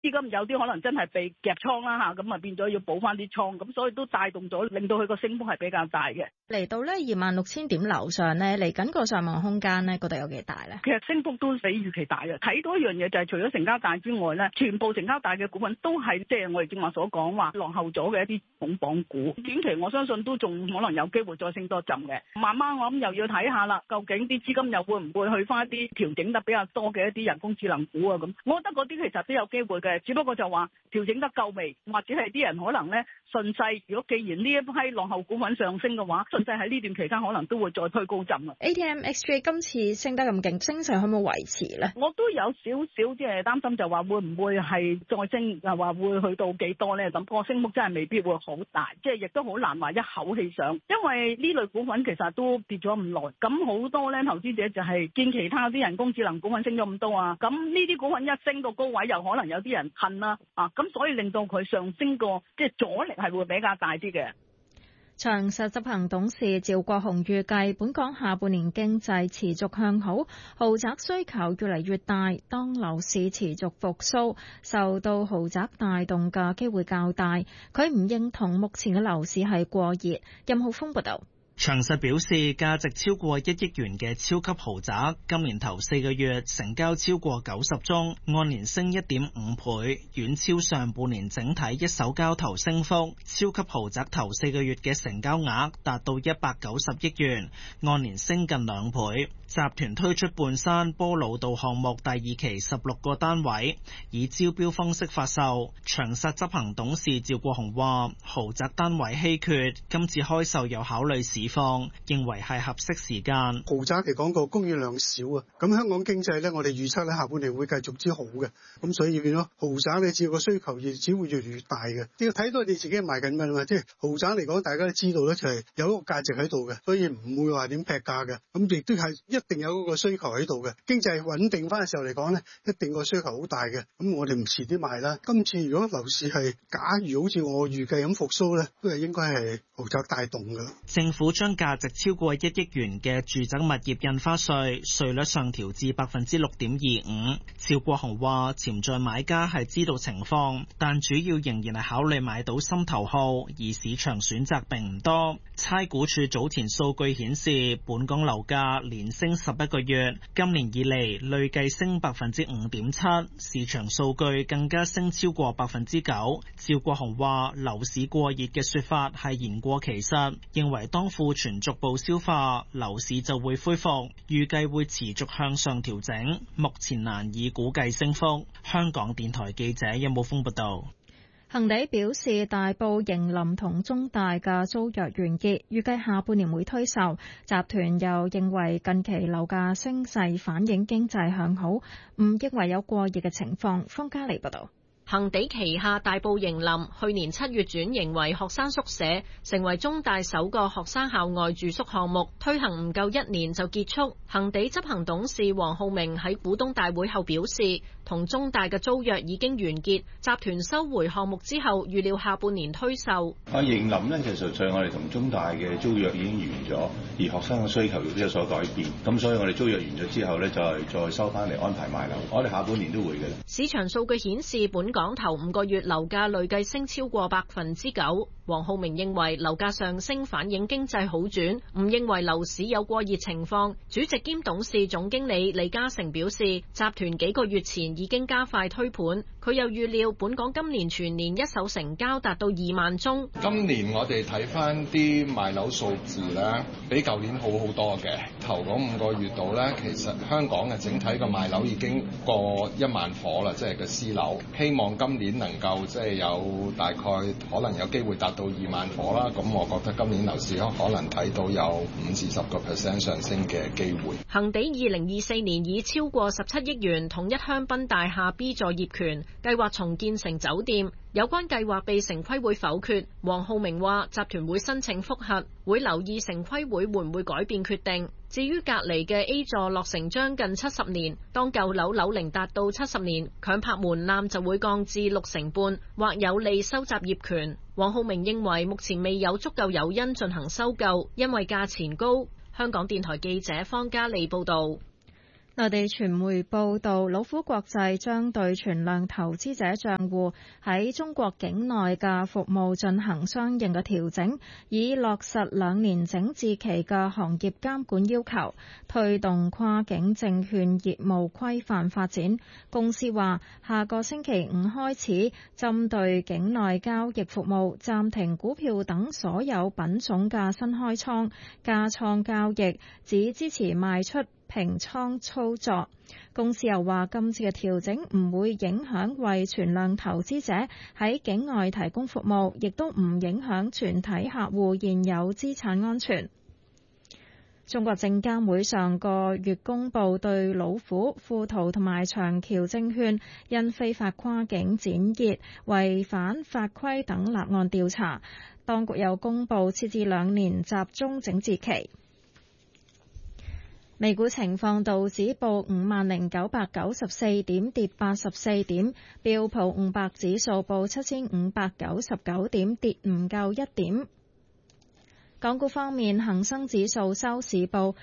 資金有啲可能真係被夾倉啦嚇，咁啊變咗要補翻啲倉，咁所以都帶動咗，令到佢個升幅係比較大嘅。 嚟到呢26,000點樓上呢，嚟緊個上望空間呢，覺得有幾大咧？ 其實升幅都比預期大嘅。睇到一樣嘢就係除咗成交大之外咧，全部成交大嘅股份都係即係我哋正話所講話落後咗嘅一啲重磅股。短期我相信都仲可能有機會再升多陣嘅。慢慢我諗又要睇下啦，究竟啲資金又會唔會去翻一啲調整得比較多嘅一啲人工智能股啊咁。我覺得嗰啲其實都有機會嘅，只不過就話調整得夠未，或者係啲人可能咧順勢。如果既然呢一批落後股份上升嘅話，順勢喺呢段期間可能都會再推高陣啊。 ATMXJ 今次升得咁勁，升勢可唔可以維持咧？ 我都有少少即係擔心，就話會唔會係再升，又話會去到幾多咧？咁個升幅真係未必會好大，即係亦都好難話一口氣上，因為呢類股份其實都跌咗咁耐，咁好多咧投資者就係見其他啲人工智能股份升咗咁多啊，咁呢啲股份一升到高位，又可能有啲人恨啦咁所以令到佢上升個即係阻力係會比較大啲嘅。 長實執行董事趙國雄預計，本港下半年經濟持續向好，豪宅需求越嚟越大，當樓市持續復甦，受到豪宅帶動嘅機會較大。佢唔認同目前嘅樓市係過熱。任浩峰報導。 長實表示，價值超過1億元嘅超級豪宅，今年頭4個月成交超過90宗，按年升1.5倍，遠超上半年整體一手交投升幅。超級豪宅頭4個月嘅成交額達到190億元，按年升近2倍。集團推出半山波老道項目第2期16個單位，以招標方式發售。長實執行董事趙國雄話：豪宅單位稀缺，今次開售有考慮市況，認為係合適時間。 豪宅嚟講個供應量少啊，咁香港經濟呢，我哋預測咧下半年會繼續之好嘅，咁所以變咗豪宅咧，只要個需求只會越嚟越大嘅。你要睇到你自己賣緊乜嘛，即係豪宅嚟講，大家都知道咧，就係有一個價值喺度嘅，所以唔會話點劈價嘅。咁亦都係一定有嗰個需求喺度嘅。經濟穩定翻嘅時候嚟講咧，一定個需求好大嘅。咁我哋唔遲啲賣啦。今次如果樓市係假如好似我預計咁復甦咧，都係應該係豪宅帶動嘅。 政府將價值超過1億元嘅住宅物業印花稅稅率上調至6.25%。趙國雄話：潛在買家係知道情況，但主要仍然係考慮買到心頭好，而市場選擇並唔多。差估署早前數據顯示，本港樓價連升11個月，今年以嚟累計升5.7%，市場數據更加升超過9%。趙國雄話：樓市過熱嘅說法係言過其實，認為當庫存逐步消化，樓市就會恢復，預計會持續向上調整，目前難以估計升幅。香港電台記者任武峰報道。 恒地表示，大埔盈林同中大嘅租約完結，預計下半年會推售。集團又認為近期樓價升勢反映經濟向好，唔認為有過熱嘅情況。方嘉莉報道。 恒地旗下大埔盈林去年7月轉型為學生宿舍，成為中大首個學生校外住宿項目，推行唔夠1年就結束。恒地執行董事黃浩明喺股東大會後表示，同中大嘅租約已經完結，集團收回項目之後，預料下半年推售。 盈林呢，其實上我哋同中大嘅租約已經完咗，而學生嘅需求亦都有所改變，咁所以我哋租約完咗之後呢，就係再收翻嚟安排賣樓。我哋下半年都會嘅。 市場數據顯示，本港頭5個月樓價累計升超過9%。黃浩明認為樓價上升反映經濟好轉，唔認為樓市有過熱情況。主席兼董事總經理李嘉誠表示，集團幾個月前已經加快推盤。佢又預料本港今年全年一手成交達到2萬宗。 今年我哋睇翻啲賣樓數字咧，比舊年好好多嘅。頭嗰5個月度咧，其實香港嘅整體嘅賣樓已經過1萬夥啦，即係個私樓。希望今年能夠即係有大概可能有機會達到2萬夥啦。咁我覺得今年樓市可能睇到有5至10% 上升嘅機會。 恒地2024年以超過17億元統一香檳大廈 B 座業權，計劃重建成酒店。有關計劃被城規會否決。黃浩明話集團會申請覆核，會留意城規會會唔會改變決定。至於隔離嘅 A 座落成將近70年，當舊樓樓齡達到70年，強拍門檻就會降至65%，或有利收集業權。黃浩明認為目前未有足夠誘因進行收購，因為價錢高。香港電台記者方嘉莉報導。 內地傳媒報道，老虎國際將對存量投資者帳戶喺中國境內嘅服務進行相應嘅調整，以落實2年整治期嘅行業監管要求，推動跨境證券業務規範發展。公司話，下個星期5開始，針對境內交易服務暫停股票等所有品種嘅新開倉、加倉交易，只支持賣出平倉操作。公司又話，今次嘅調整唔會影響為存量投資者喺境外提供服務，亦都唔影響全體客戶現有資產安全。中國證監會上個月公布對老虎、富途同埋長橋證券因非法跨境展業、違反法規等立案調查，當局又公布設置2年集中整治期。美股情況，道指報50,994點，跌84點；標普500指數報7,599點，跌唔夠1點。港股方面，恒生指數收市報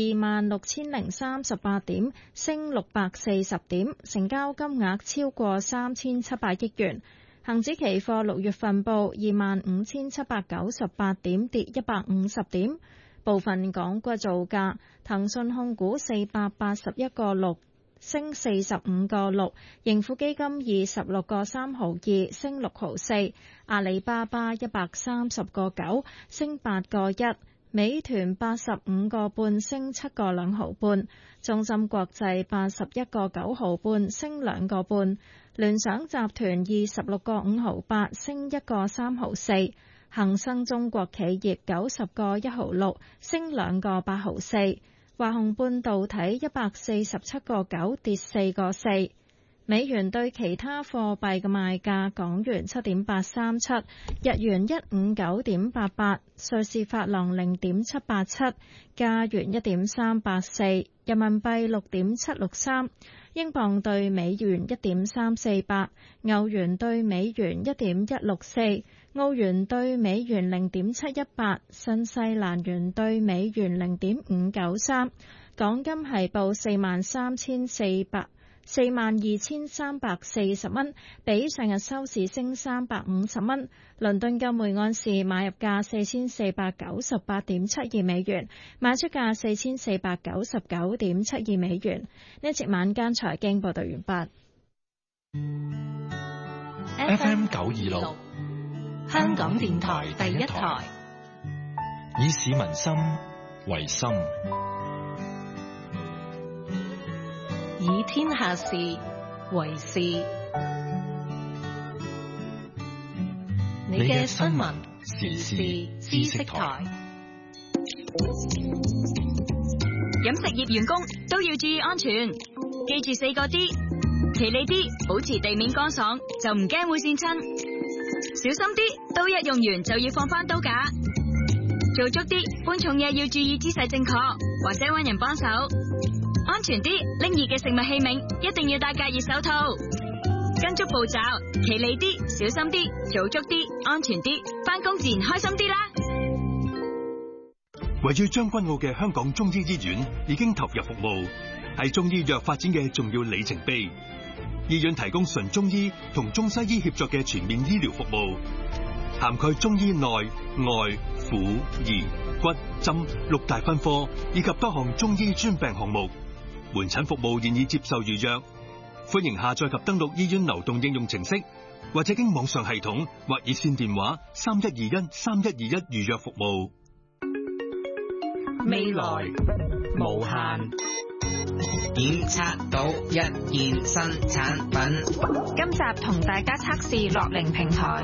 26,038點，升640點，成交金額超過3,700億元。恒指期貨6月份報25,798點，跌150點。部分港股造價，騰訊控股481個6升45個6，盈富基金26個3毫2升6毫4，阿里巴巴130個9升8個1，美團85個半升7個2毫半，中芯國際81個9毫半升2個半，聯想集團26個5毫8升1個3毫4。恒生中國企業90個1毫6升2個8毫4，華虹半導體147個9跌4個4。美元對其他貨幣嘅賣價：港元7.837，日元159.88，瑞士法郎0.787，加元1.384，人民幣6.763，英鎊對美元1.348，歐元對美元1.164，澳元對美元0.718，新西蘭元對美元0.593。港金係報42,340蚊，比上日收市升350蚊。倫敦金每盎司買入價4498.72美元，賣出價4499.72美元。呢一節晚間財經報道完畢。 FM 926，香港電台第一台，以市民心為心，以天下事為事。你嘅新聞時事知識台。 飲食業員工都要注意安全，記住4個D，企理啲，保持地面乾爽，就唔驚會跣親。小心啲，刀一用完就要放返刀架。做足啲，搬重嘢要注意姿勢正確，或者搵人幫手。安全啲，拎熱嘅食物器皿一定要戴隔熱手套。跟足步驟，企理啲，小心啲，做足啲，安全啲，返工自然開心啲啦。 位於將軍澳嘅香港中醫醫院已經投入服務，係中醫藥發展嘅重要里程碑。醫院提供純中醫同中西醫協作嘅全面醫療服務，涵蓋中醫內外婦兒骨針6大分科，以及多項中醫專病項目。門診服務現已接受預約，歡迎下載及登錄醫院流動應用程式，或者經網上系統或熱線電話3121預約服務。 未來無限， 檢測到一件新產品。 今集同大家測試樂齡平台。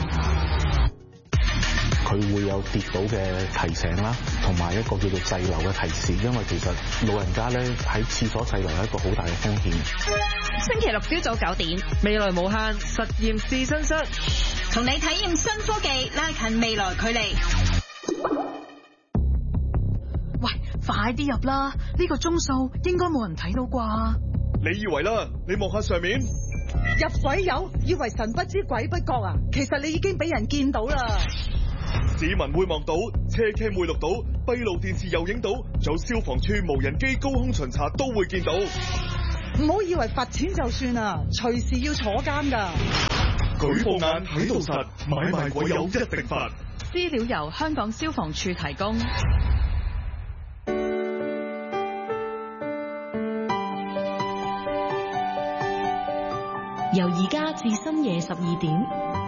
佢會有跌倒嘅提醒啦，同埋一個叫做滯留嘅提示，因為其實老人家咧喺廁所滯留係一個好大嘅風險。 星期六朝早9點， 未來無限實驗試身室， 同你體驗新科技，拉近未來距離。 喂，快啲入啦！呢個鐘數應該冇人睇到啩？ 你以為啦？你望下上面， 入鬼友，以為神不知鬼不覺啊！其實你已經俾人見到啦。 市民會望到，車 cam 會錄到，閉路電視又影到，仲有消防處無人機高空巡查都會見到。 唔好以為罰錢就算啦，隨時要坐監㗎。 舉報眼喺度實，買賣鬼友一定罰。 資料由香港消防處提供。 由而家至深夜12點，